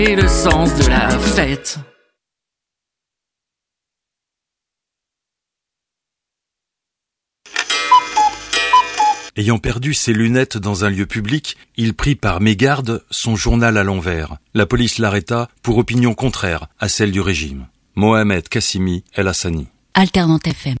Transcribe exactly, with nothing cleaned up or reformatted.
Et le sens de la fête. Ayant perdu ses lunettes dans un lieu public, il prit par mégarde son journal à l'envers. La police l'arrêta pour opinion contraire à celle du régime. Mohamed Kassimi El Hassani. Alternante F M.